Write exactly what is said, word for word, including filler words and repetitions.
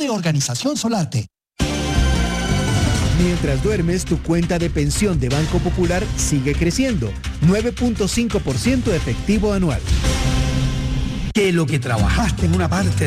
de Organización Solarte. Mientras duermes, tu cuenta de pensión de Banco Popular sigue creciendo, nueve punto cinco por ciento efectivo anual. Que lo que trabajaste en una parte